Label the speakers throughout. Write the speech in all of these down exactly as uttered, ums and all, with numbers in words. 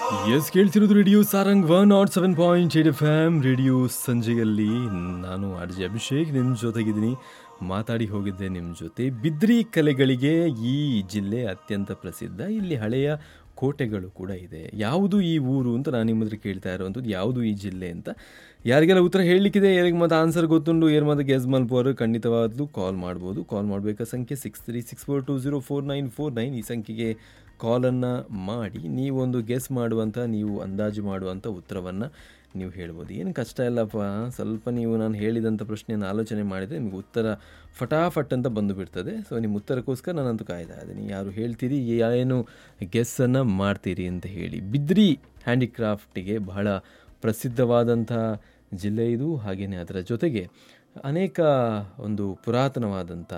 Speaker 1: S ಕೇಳ್ತಿರೋದು radio Sarang one not seven point eight F M radio ಸಂಜೆಯಲ್ಲಿ ನಾನು R J Abhishek ನಿಮ್ಮ ಜೊತೆಗಿದ್ದೀನಿ. ಮಾತಾಡಿ ಹೋಗಿದ್ದೆ ನಿಮ್ಮ ಜೊತೆ. ಬಿದ್ರಿ ಕಲೆಗಳಿಗೆ ಈ ಜಿಲ್ಲೆ ಅತ್ಯಂತ ಪ್ರಸಿದ್ಧ. ಇಲ್ಲಿ ಹಳೆಯ ಕೋಟೆಗಳು ಕೂಡ ಇದೆ. ಯಾವುದು ಈ ಊರು ಅಂತ ನಾನು ನಿಮ್ಮ ಹತ್ರ ಕೇಳ್ತಾ ಇರುವಂಥದ್ದು, ಯಾವುದು ಈ ಜಿಲ್ಲೆ ಅಂತ. ಯಾರಿಗೆಲ್ಲ ಉತ್ತರ ಹೇಳಲಿಕ್ಕಿದೆ, ಯಾರಿಗೆ ಮತ್ತು ಆನ್ಸರ್ ಗೊತ್ತುಂಟು, ಏರ್ ಮತ್ತು ಗೆಸ್ ಮಲ್ಪೋರು ಖಂಡಿತವಾಗ್ಲೂ ಕಾಲ್ ಮಾಡ್ಬೋದು. ಕಾಲ್ ಮಾಡಬೇಕಾ ಸಂಖ್ಯೆ six three six four to zero four nine four nine ಈ ಸಂಖ್ಯೆಗೆ ಕಾಲನ್ನು ಮಾಡಿ ನೀವೊಂದು ಗೆಸ್ ಮಾಡುವಂಥ, ನೀವು ಅಂದಾಜು ಮಾಡುವಂಥ ಉತ್ತರವನ್ನು ನೀವು ಹೇಳ್ಬೋದು. ಏನು ಕಷ್ಟ ಇಲ್ಲಪ್ಪ, ಸ್ವಲ್ಪ ನೀವು ನಾನು ಹೇಳಿದಂಥ ಪ್ರಶ್ನೆಯನ್ನು ಆಲೋಚನೆ ಮಾಡಿದರೆ ನಿಮಗೆ ಉತ್ತರ ಫಟಾಫಟ್ ಅಂತ ಬಂದು ಬಿಡ್ತದೆ. ಸೊ ನಿಮ್ಮ ಉತ್ತರಕ್ಕೋಸ್ಕರ ನಾನಂತೂ ಕಾಯ್ತಾ ಇದ್ದೀನಿ, ಯಾರು ಹೇಳ್ತೀರಿ, ಏನು ಗೆಸ್ಸನ್ನು ಮಾಡ್ತೀರಿ ಅಂತ ಹೇಳಿ. ಬಿದ್ರಿ ಹ್ಯಾಂಡಿಕ್ರಾಫ್ಟಿಗೆ ಬಹಳ ಪ್ರಸಿದ್ಧವಾದಂಥ ಜಿಲ್ಲೆ ಇದು. ಹಾಗೆಯೇ ಅದರ ಜೊತೆಗೆ ಅನೇಕ ಒಂದು ಪುರಾತನವಾದಂಥ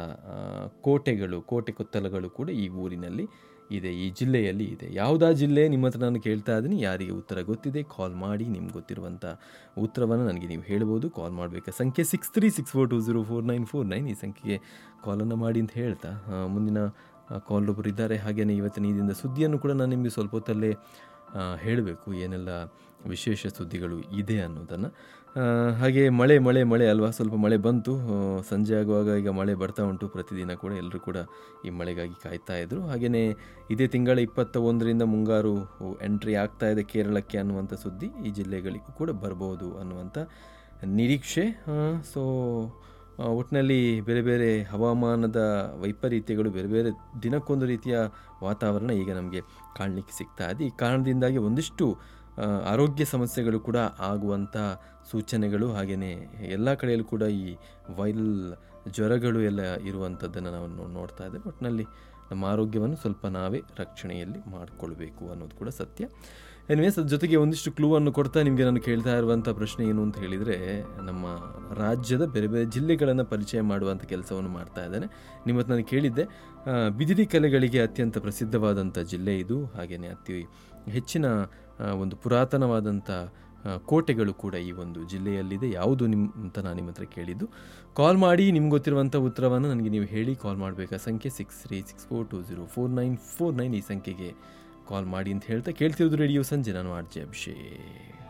Speaker 1: ಕೋಟೆಗಳು, ಕೋಟೆ ಕೊತ್ತಲಗಳು ಕೂಡ ಈ ಊರಿನಲ್ಲಿ ಇದೆ, ಈ ಜಿಲ್ಲೆಯಲ್ಲಿ ಇದೆ. ಯಾವುದಾ ಜಿಲ್ಲೆ ನಿಮ್ಮ ಹತ್ರ ನಾನು ಕೇಳ್ತಾ ಇದ್ದೀನಿ. ಯಾರಿಗೆ ಉತ್ತರ ಗೊತ್ತಿದೆ ಕಾಲ್ ಮಾಡಿ, ನಿಮ್ಗೆ ಗೊತ್ತಿರುವಂಥ ಉತ್ತರವನ್ನು ನನಗೆ ನೀವು ಹೇಳ್ಬೋದು. ಕಾಲ್ ಮಾಡಬೇಕಾ ಸಂಖ್ಯೆ six three six four to zero four nine four nine ಈ ಸಂಖ್ಯೆಗೆ ಕಾಲನ್ನು ಮಾಡಿ ಅಂತ ಹೇಳ್ತಾ, ಮುಂದಿನ ಕಾಲ್ ಒಬ್ಬರು ಇದ್ದಾರೆ. ಹಾಗೆಯೇ ಇವತ್ತಿನ ಇದರಿಂದ ಸುದ್ದಿಯನ್ನು ಕೂಡ ನಾನು ನಿಮಗೆ ಸ್ವಲ್ಪ ಹೊತ್ತಲ್ಲೇ ಹೇಳಬೇಕು, ಏನೆಲ್ಲ ವಿಶೇಷ ಸುದ್ದಿಗಳು ಇದೆ ಅನ್ನೋದನ್ನು. ಹಾಗೆ ಮಳೆ ಮಳೆ ಮಳೆ ಅಲ್ವಾ, ಸ್ವಲ್ಪ ಮಳೆ ಬಂತು ಸಂಜೆ ಆಗುವಾಗ. ಈಗ ಮಳೆ ಬರ್ತಾ ಉಂಟು ಪ್ರತಿದಿನ ಕೂಡ, ಎಲ್ಲರೂ ಕೂಡ ಈ ಮಳೆಗಾಗಿ ಕಾಯ್ತಾ ಇದ್ದರು. ಹಾಗೆಯೇ ಇದೇ ತಿಂಗಳ ಇಪ್ಪತ್ತ ಒಂದರಿಂದ ಮುಂಗಾರು ಎಂಟ್ರಿ ಆಗ್ತಾ ಇದೆ ಕೇರಳಕ್ಕೆ ಅನ್ನುವಂಥ ಸುದ್ದಿ ಈ ಜಿಲ್ಲೆಗಳಿಗೂ ಕೂಡ ಬರ್ಬೋದು ಅನ್ನುವಂಥ ನಿರೀಕ್ಷೆ. ಸೊ ಒಟ್ಟಿನಲ್ಲಿ ಬೇರೆ ಬೇರೆ ಹವಾಮಾನದ ವೈಪರೀತ್ಯಗಳು, ಬೇರೆ ಬೇರೆ ದಿನಕ್ಕೊಂದು ರೀತಿಯ ವಾತಾವರಣ ಈಗ ನಮಗೆ ಕಾಣಲಿಕ್ಕೆ ಸಿಗ್ತಾ ಇದೆ. ಈ ಕಾರಣದಿಂದಾಗಿ ಒಂದಿಷ್ಟು ಆರೋಗ್ಯ ಸಮಸ್ಯೆಗಳು ಕೂಡ ಆಗುವಂಥ ಸೂಚನೆಗಳು, ಹಾಗೆಯೇ ಎಲ್ಲ ಕಡೆಯಲ್ಲೂ ಕೂಡ ಈ ವೈರಲ್ ಜ್ವರಗಳು ಎಲ್ಲ ಇರುವಂಥದ್ದನ್ನು ನಾವು ನೋಡ್ತಾ ಇದ್ದೇವೆ. ಒಟ್ಟಿನಲ್ಲಿ ನಮ್ಮ ಆರೋಗ್ಯವನ್ನು ಸ್ವಲ್ಪ ನಾವೇ ರಕ್ಷಣೆಯಲ್ಲಿ ಮಾಡಿಕೊಳ್ಬೇಕು ಅನ್ನೋದು ಕೂಡ ಸತ್ಯ. ಎನಿವೇಸ್, ಅದ್ರ ಜೊತೆಗೆ ಒಂದಿಷ್ಟು ಕ್ಲೂವನ್ನು ಕೊಡ್ತಾ ನಿಮಗೆ ನಾನು ಕೇಳ್ತಾ ಇರುವಂಥ ಪ್ರಶ್ನೆ ಏನು ಅಂತ ಹೇಳಿದರೆ, ನಮ್ಮ ರಾಜ್ಯದ ಬೇರೆ ಬೇರೆ ಜಿಲ್ಲೆಗಳನ್ನು ಪರಿಚಯ ಮಾಡುವಂಥ ಕೆಲಸವನ್ನು ಮಾಡ್ತಾ ಇದ್ದೇನೆ. ನಿಮ್ಮ ಹತ್ರ ನಾನು ಕೇಳಿದ್ದೆ, ಬಿದಿರಿ ಕಲೆಗಳಿಗೆ ಅತ್ಯಂತ ಪ್ರಸಿದ್ಧವಾದಂಥ ಜಿಲ್ಲೆ ಇದು. ಹಾಗೆಯೇ ಅತಿ ಹೆಚ್ಚಿನ ಒಂದು ಪುರಾತನವಾದಂಥ ಕೋಟೆಗಳು ಕೂಡ ಈ ಒಂದು ಜಿಲ್ಲೆಯಲ್ಲಿದೆ. ಯಾವುದು ನಿಮ್ಮ ಅಂತ ನಾನು ನಿಮ್ಮ ಹತ್ರ ಕೇಳಿದ್ದು. ಕಾಲ್ ಮಾಡಿ ನಿಮ್ಗೆ ಗೊತ್ತಿರುವಂಥ ಉತ್ತರವನ್ನು ನನಗೆ ನೀವು ಹೇಳಿ. ಕಾಲ್ ಮಾಡಬೇಕಾ ಸಂಖ್ಯೆ six three six four to zero four nine four nine ಈ ಸಂಖ್ಯೆಗೆ ಕಾಲ್ ಮಾಡಿ ಅಂತ ಹೇಳ್ತಾ ಕೇಳ್ತಿರೋದು ರೇಡಿಯೋ ಸಂಜೆ. ನಾನು ಆರ್ ಜೆ ಅಭಿಷೇಕ್.